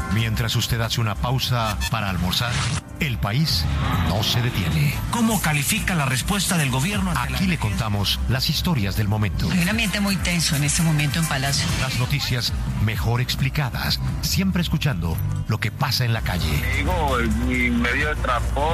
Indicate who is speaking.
Speaker 1: Mientras usted hace una pausa para almorzar, el país no se detiene.
Speaker 2: ¿Cómo califica la respuesta del gobierno?
Speaker 1: Aquí le contamos las historias del momento.
Speaker 3: Hay un ambiente muy tenso en este momento en Palacio.
Speaker 1: Las noticias mejor explicadas, siempre escuchando lo que pasa en la calle.
Speaker 4: Digo, mi medio de transporte.